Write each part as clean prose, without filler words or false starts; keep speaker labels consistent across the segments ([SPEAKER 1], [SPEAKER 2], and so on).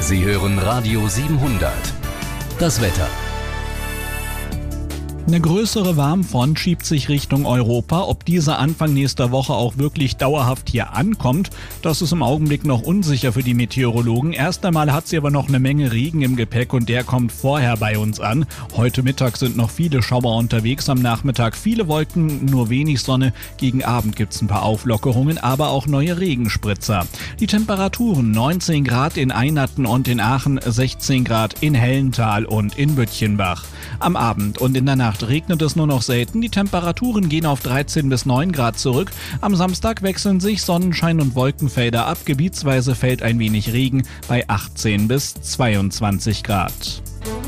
[SPEAKER 1] Sie hören Radio 700. Das Wetter.
[SPEAKER 2] Eine größere Warmfront schiebt sich Richtung Europa. Ob diese Anfang nächster Woche auch wirklich dauerhaft hier ankommt, das ist im Augenblick noch unsicher für die Meteorologen. Erst einmal hat sie aber noch eine Menge Regen im Gepäck und der kommt vorher bei uns an. Heute Mittag sind noch viele Schauer unterwegs, am Nachmittag viele Wolken, nur wenig Sonne. Gegen Abend gibt's ein paar Auflockerungen, aber auch neue Regenspritzer. Die Temperaturen 19 Grad in Einerten und in Aachen, 16 Grad in Hellental und in Büttchenbach. Am Abend und in der Nacht regnet es nur noch selten. Die Temperaturen gehen auf 13 bis 9 Grad zurück. Am Samstag wechseln sich Sonnenschein und Wolkenfelder ab. Gebietsweise fällt ein wenig Regen bei 18 bis 22 Grad.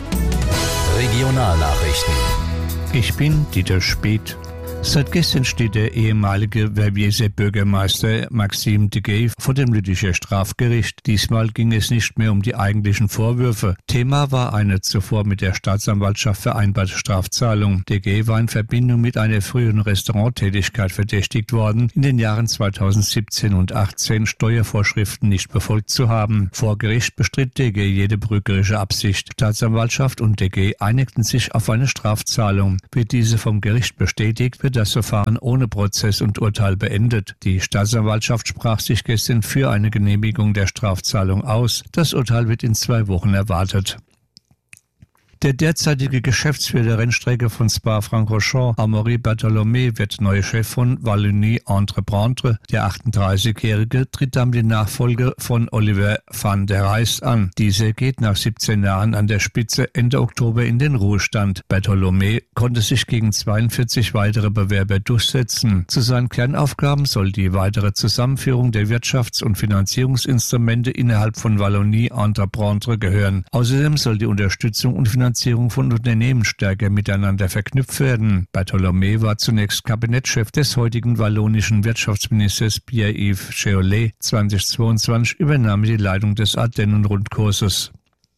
[SPEAKER 1] Regionalnachrichten.
[SPEAKER 3] Ich bin Dieter Speth. Seit gestern steht der ehemalige Vervieser Bürgermeister Maxime Deguay vor dem Lütticher Strafgericht. Diesmal ging es nicht mehr um die eigentlichen Vorwürfe. Thema war eine zuvor mit der Staatsanwaltschaft vereinbarte Strafzahlung. Deguay war in Verbindung mit einer früheren Restauranttätigkeit verdächtigt worden, in den Jahren 2017 und 2018 Steuervorschriften nicht befolgt zu haben. Vor Gericht bestritt Deguay jede betrügerische Absicht. Staatsanwaltschaft und Deguay einigten sich auf eine Strafzahlung. Wird diese vom Gericht bestätigt, wird das Verfahren ohne Prozess und Urteil beendet. Die Staatsanwaltschaft sprach sich gestern für eine Genehmigung der Strafzahlung aus. Das Urteil wird in 2 Wochen erwartet. Der derzeitige Geschäftsführer der Rennstrecke von Spa-Francorchamps, Amaury Bartholomé, wird neuer Chef von Wallonie-Entreprendre. Der 38-Jährige tritt damit die Nachfolge von Oliver van der Rijs an. Dieser geht nach 17 Jahren an der Spitze Ende Oktober in den Ruhestand. Bartholomé konnte sich gegen 42 weitere Bewerber durchsetzen. Zu seinen Kernaufgaben soll die weitere Zusammenführung der Wirtschafts- und Finanzierungsinstrumente innerhalb von Wallonie-Entreprendre gehören. Außerdem soll die Unterstützung und Finanzierung von Unternehmen stärker miteinander verknüpft werden. Bartholomé war zunächst Kabinettschef des heutigen wallonischen Wirtschaftsministers Pierre-Yves Cheolet. 2022 übernahm er die Leitung des Ardennen-Rundkurses.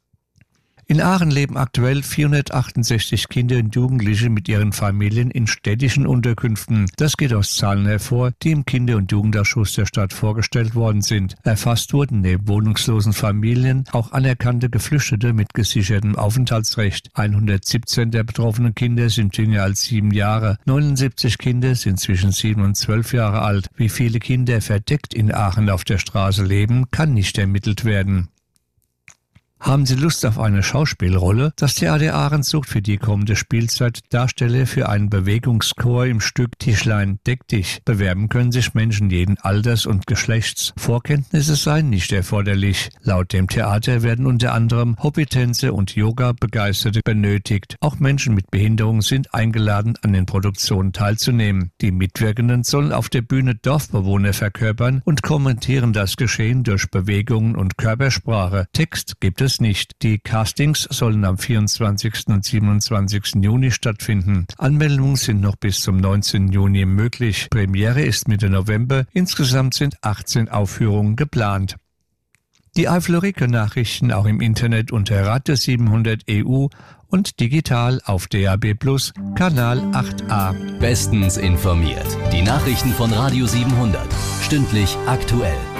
[SPEAKER 3] In Aachen leben aktuell 468 Kinder und Jugendliche mit ihren Familien in städtischen Unterkünften. Das geht aus Zahlen hervor, die im Kinder- und Jugendausschuss der Stadt vorgestellt worden sind. Erfasst wurden neben wohnungslosen Familien auch anerkannte Geflüchtete mit gesichertem Aufenthaltsrecht. 117 der betroffenen Kinder sind jünger als 7 Jahre. 79 Kinder sind zwischen 7 und 12 Jahre alt. Wie viele Kinder verdeckt in Aachen auf der Straße leben, kann nicht ermittelt werden. Haben Sie Lust auf eine Schauspielrolle? Das Theater Aachen sucht für die kommende Spielzeit Darsteller für einen Bewegungschor im Stück Tischlein deck dich. Bewerben können sich Menschen jeden Alters und Geschlechts. Vorkenntnisse seien nicht erforderlich. Laut dem Theater werden unter anderem Hobbytänze und Yoga-Begeisterte benötigt. Auch Menschen mit Behinderung sind eingeladen, an den Produktionen teilzunehmen. Die Mitwirkenden sollen auf der Bühne Dorfbewohner verkörpern und kommentieren das Geschehen durch Bewegungen und Körpersprache. Text gibt es nicht. Die Castings sollen am 24. und 27. Juni stattfinden. Anmeldungen sind noch bis zum 19. Juni möglich. Premiere ist Mitte November. Insgesamt sind 18 Aufführungen geplant. Die Eifel-Nachrichten auch im Internet unter Radio 700 EU und digital auf DAB+, Kanal 8a.
[SPEAKER 1] Bestens informiert. Die Nachrichten von Radio 700. Stündlich aktuell.